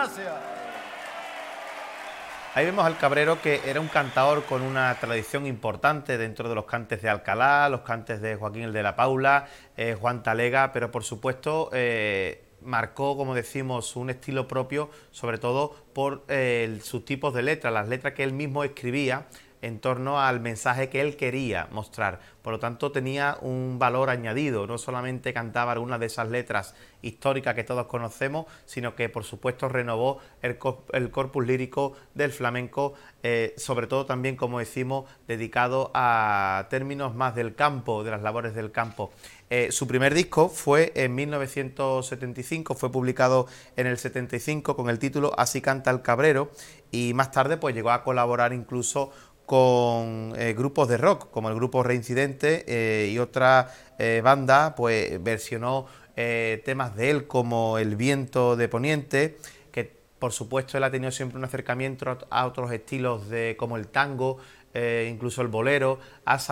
gracias. Ahí vemos al Cabrero, que era un cantador con una tradición importante dentro de los cantes de Alcalá, los cantes de Joaquín el de la Paula, Juan Talega, pero por supuesto marcó, como decimos, un estilo propio, sobre todo por sus tipos de letras, las letras que él mismo escribía en torno al mensaje que él quería mostrar. Por lo tanto, tenía un valor añadido. No solamente cantaba algunas de esas letras históricas que todos conocemos, sino que, por supuesto, renovó el corpus lírico del flamenco, sobre todo también, como decimos, dedicado a términos más del campo, de las labores del campo. Su primer disco fue en 1975, fue publicado en el 75 con el título Así canta el Cabrero, y más tarde pues llegó a colaborar incluso con grupos de rock, como el grupo Reincidente, y otra banda, pues versionó temas de él como El viento de Poniente, que por supuesto él ha tenido siempre un acercamiento a otros estilos como el tango, incluso el bolero, ha